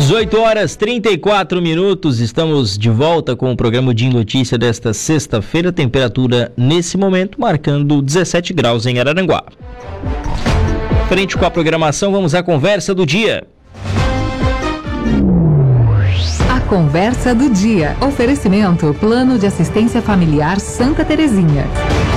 18h34, estamos de volta com o programa de Notícia desta sexta-feira. Temperatura nesse momento marcando 17 graus em Araranguá. Frente com a programação, vamos à conversa do dia. A conversa do dia. Oferecimento Plano de Assistência Familiar Santa Terezinha.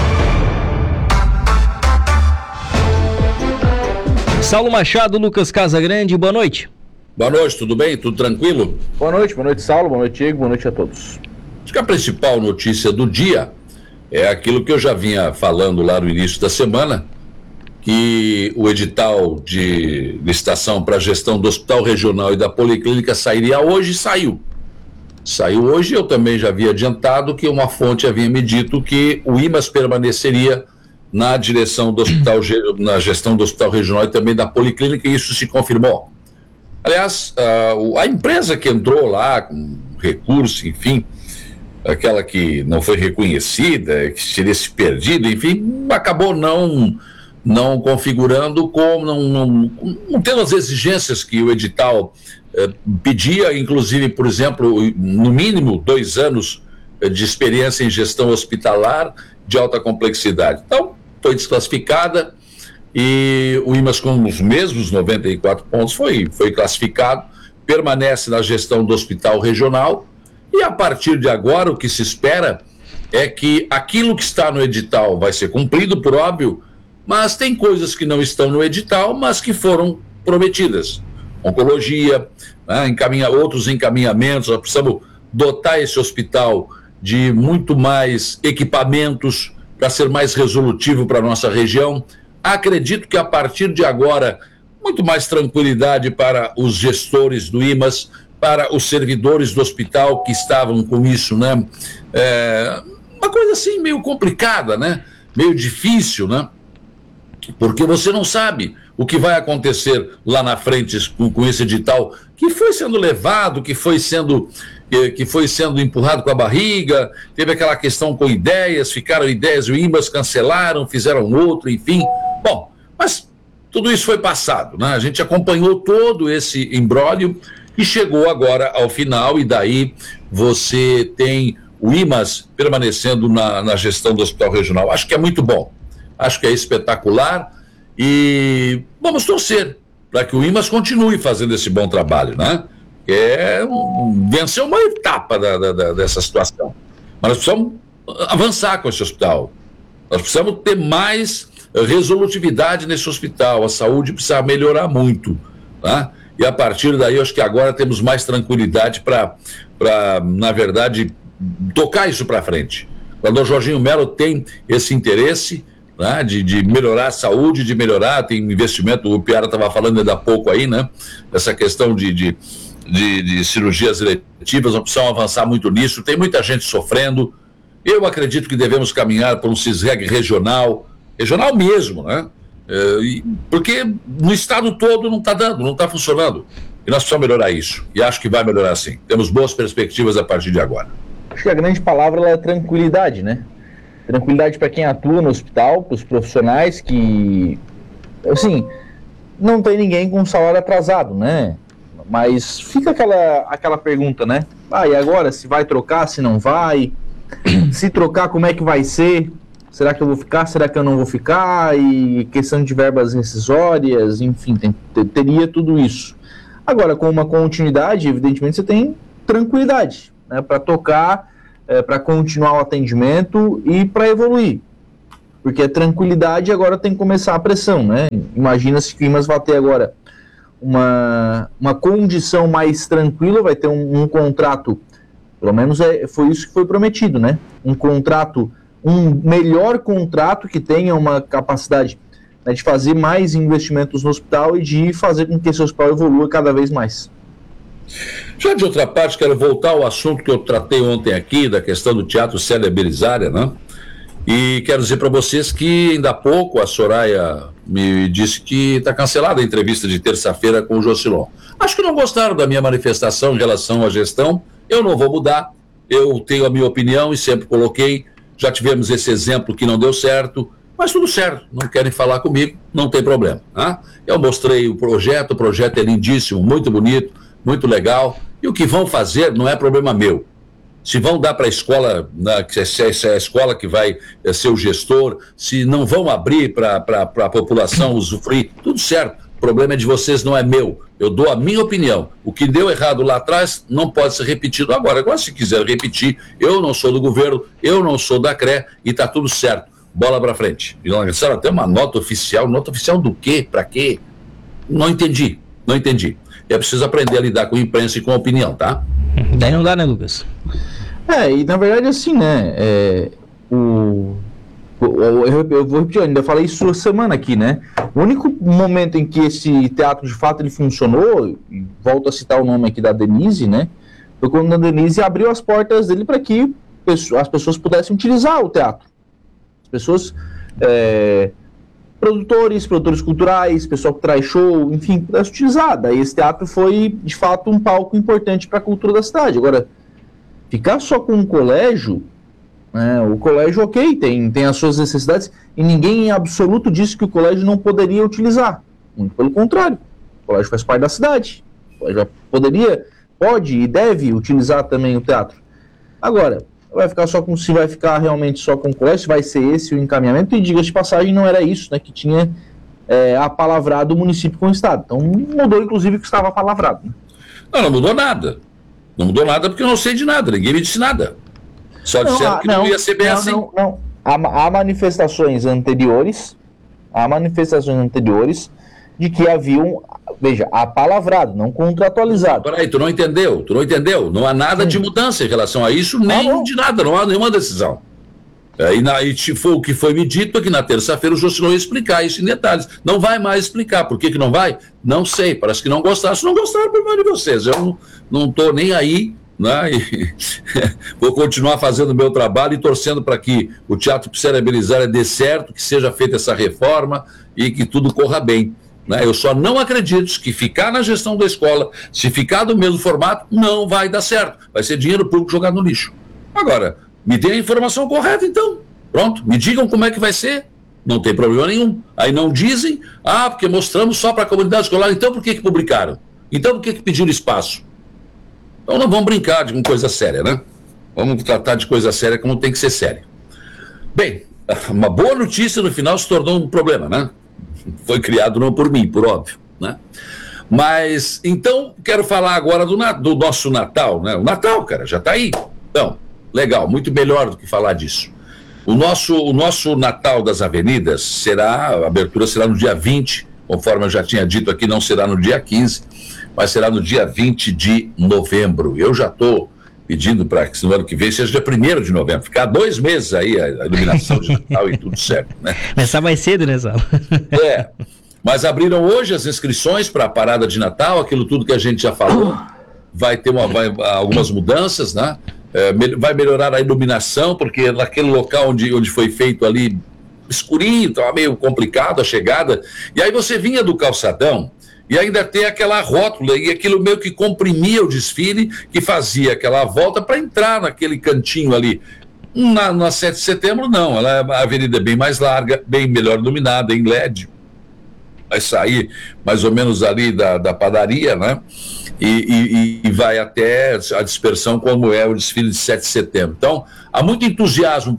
Saulo Machado, Lucas Casagrande, boa noite. Boa noite, tudo bem? Tudo tranquilo? Boa noite Saulo, boa noite Diego, boa noite a todos. Acho que a principal notícia do dia é aquilo que eu já vinha falando lá no início da semana, que o edital de licitação para a gestão do Hospital Regional e da Policlínica sairia hoje, saiu. Saiu hoje. Eu também já havia adiantado que uma fonte havia me dito que o IMAS permaneceria na direção do hospital, na gestão do Hospital Regional e também da Policlínica, e isso se confirmou. Aliás, a empresa que entrou lá com recurso, enfim, aquela que não foi reconhecida, que teria se perdido, enfim, acabou não configurando, como não tendo as exigências que o edital pedia, inclusive, por exemplo, no mínimo 2 anos de experiência em gestão hospitalar de alta complexidade. Então, foi desclassificada. E o IMAS, com os mesmos 94 pontos, foi classificado, permanece na gestão do Hospital Regional, e a partir de agora o que se espera é que aquilo que está no edital vai ser cumprido, por óbvio, mas tem coisas que não estão no edital, mas que foram prometidas. Oncologia, né, outros encaminhamentos. Nós precisamos dotar esse hospital de muito mais equipamentos para ser mais resolutivo para a nossa região. Acredito que a partir de agora, muito mais tranquilidade para os gestores do IMAS, para os servidores do hospital que estavam com isso, né? Uma coisa assim meio complicada, né? Meio difícil, né? Porque você não sabe o que vai acontecer lá na frente com esse edital que foi sendo levado, que foi sendo empurrado com a barriga. Teve aquela questão com ideias, ficaram ideias, o IMAS cancelaram, fizeram outro, enfim. Bom, mas tudo isso foi passado, né? A gente acompanhou todo esse imbróglio e chegou agora ao final, e daí você tem o IMAS permanecendo na gestão do Hospital Regional. Acho que é muito bom, acho que é espetacular, e vamos torcer para que o IMAS continue fazendo esse bom trabalho, né? Vencer uma etapa dessa situação. Mas nós precisamos avançar com esse hospital. Nós precisamos ter mais resolutividade nesse hospital. A saúde precisa melhorar muito, tá? E a partir daí, eu acho que agora temos mais tranquilidade para, na verdade, tocar isso para frente. Quando o Jorginho Melo tem esse interesse, né, de melhorar a saúde, de melhorar, tem investimento, o Piara estava falando ainda há pouco aí, né? Essa questão de cirurgias eletivas, nós precisamos avançar muito nisso. Tem muita gente sofrendo. Eu acredito que devemos caminhar por um CISREG regional mesmo, né? Porque no estado todo não está dando, não está funcionando. E nós precisamos melhorar isso. E acho que vai melhorar sim. Temos boas perspectivas a partir de agora. Acho que a grande palavra é tranquilidade, né? Tranquilidade para quem atua no hospital, para os profissionais que, assim, não tem ninguém com salário atrasado, né? Mas fica aquela pergunta, né? E agora, se vai trocar, se não vai? Se trocar, como é que vai ser? Será que eu vou ficar? Será que eu não vou ficar? E questão de verbas rescisórias, enfim, teria tudo isso. Agora, com uma continuidade, evidentemente, você tem tranquilidade, né? Para tocar, para continuar o atendimento e para evoluir. Porque a tranquilidade agora tem que começar a pressão, né? Imagina-se que o IMAS vai ter agora uma condição mais tranquila, vai ter um contrato, pelo menos foi isso que foi prometido, né? Um melhor contrato que tenha uma capacidade, né, de fazer mais investimentos no hospital e de fazer com que esse hospital evolua cada vez mais. Já de outra parte, quero voltar ao assunto que eu tratei ontem aqui, da questão do Teatro Célia Belisária, né? E quero dizer para vocês que ainda há pouco a Soraya me disse que está cancelada a entrevista de terça-feira com o Jocilon. Acho que não gostaram da minha manifestação em relação à gestão. Eu não vou mudar, eu tenho a minha opinião e sempre coloquei. Já tivemos esse exemplo que não deu certo, mas tudo certo, não querem falar comigo, não tem problema, tá? Eu mostrei o projeto é lindíssimo, muito bonito, muito legal. E o que vão fazer não é problema meu. Se vão dar para a escola, se é a escola que vai ser o gestor, se não vão abrir para a população usufruir, tudo certo. O problema é de vocês, não é meu. Eu dou a minha opinião. O que deu errado lá atrás não pode ser repetido agora. Agora, se quiser repetir, eu não sou do governo, eu não sou da CRE e está tudo certo. Bola para frente. E lançaram até uma nota oficial. Nota oficial do quê? Para quê? Não entendi. É preciso aprender a lidar com a imprensa e com a opinião, tá? Daí não dá, né, Lucas? E na verdade assim, né, eu vou repetir, eu ainda falei isso essa semana aqui, né, o único momento em que esse teatro de fato ele funcionou, e volto a citar o nome aqui da Denise, né, foi quando a Denise abriu as portas dele para que as pessoas pudessem utilizar o teatro. As pessoas, produtores culturais, pessoal que traz show, enfim, pudesse utilizar. Daí esse teatro foi, de fato, um palco importante para a cultura da cidade. Agora, ficar só com um colégio, o colégio, ok, tem as suas necessidades, e ninguém em absoluto disse que o colégio não poderia utilizar. Muito pelo contrário, o colégio faz parte da cidade. O colégio pode e deve utilizar também o teatro. Agora, se vai ficar realmente só com o colégio, se vai ser esse o encaminhamento, e diga de passagem, não era isso, né, que tinha apalavrado o município com o Estado. Então mudou, inclusive, o que estava apalavrado. Né? Não mudou nada. Não mudou nada porque eu não sei de nada, ninguém me disse nada. Só disseram que não ia ser bem assim. Não. Há manifestações anteriores de que haviam, veja, apalavrado, não contratualizado. Peraí, tu não entendeu? Não há nada de mudança em relação a isso, nem de nada, não há nenhuma decisão. E foi o que foi me dito que na terça-feira o Jocelyn ia explicar isso em detalhes. Não vai mais explicar. Por que não vai? Não sei, parece que não gostaram. Se não gostaram, problema de vocês. Eu não estou nem aí, né? E vou continuar fazendo o meu trabalho e torcendo para que o Teatro Piscina Belisária dê certo, que seja feita essa reforma e que tudo corra bem. Né? Eu só não acredito que ficar na gestão da escola, se ficar do mesmo formato, não vai dar certo. Vai ser dinheiro público jogado no lixo. Agora, me dê a informação correta, então. Pronto, me digam como é que vai ser. Não tem problema nenhum. Aí não dizem, porque mostramos só para a comunidade escolar. Então por que publicaram? Então por que pediram espaço? Então não vamos brincar com coisa séria, né? Vamos tratar de coisa séria como tem que ser séria. Bem, uma boa notícia no final se tornou um problema, né? Foi criado não por mim, por óbvio, né? Mas, então, quero falar agora do nosso Natal, né? O Natal, cara, já está aí. Então, legal, muito melhor do que falar disso. O nosso Natal das Avenidas a abertura será no dia 20, conforme eu já tinha dito aqui, não será no dia 15, mas será no dia 20 de novembro. Eu já estou pedindo para que no ano que vem seja dia 1º de novembro, ficar 2 meses aí a iluminação de Natal e tudo certo, né? Começar mais cedo, né, Sal? Mas abriram hoje as inscrições para a parada de Natal, aquilo tudo que a gente já falou, vai ter algumas mudanças, né? Vai melhorar a iluminação, porque naquele local onde foi feito ali escurinho, estava meio complicado a chegada, e aí você vinha do calçadão e ainda tem aquela rótula, e aquilo meio que comprimia o desfile, que fazia aquela volta para entrar naquele cantinho ali. Na 7 de setembro não, a avenida é bem mais larga, bem melhor iluminada, em LED, vai sair mais ou menos ali da padaria, né? E vai até a dispersão, como é o desfile de 7 de setembro. Então, há muito entusiasmo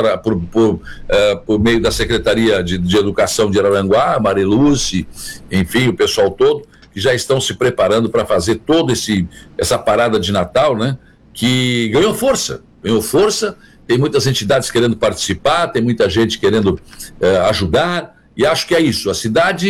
por meio da Secretaria de Educação de Araranguá, Mariluce, enfim, o pessoal todo, que já estão se preparando para fazer toda essa parada de Natal, né? Que ganhou força, tem muitas entidades querendo participar, tem muita gente querendo ajudar, e acho que é isso, a cidade